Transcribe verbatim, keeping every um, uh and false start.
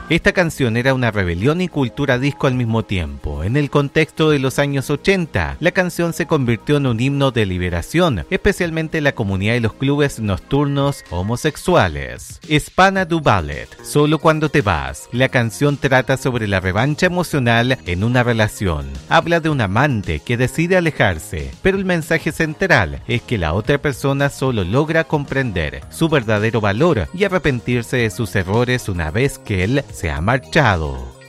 Esta canción era una rebelión y cultura disco al mismo tiempo. En el contexto de los años ochenta, la canción se convirtió en un himno de liberación, especialmente en la comunidad y los clubes nocturnos homosexuales. Spana du Ballet, Solo cuando te vas. La canción trata sobre la revancha emocional en una relación. Habla de un amante que decide alejarse, pero el mensaje central es que la otra persona solo logra comprender su verdadero valor y arrepentirse de sus errores una vez que él se ha marchado.